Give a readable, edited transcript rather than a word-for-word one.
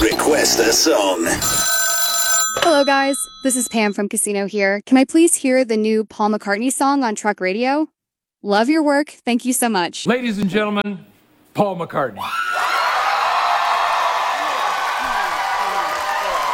Request a song. Hello guys, this is Pam from Casino here. Can I please hear the new Paul McCartney song on Truck Radio? Love your work. Thank you so much. Ladies and gentlemen, Paul McCartney.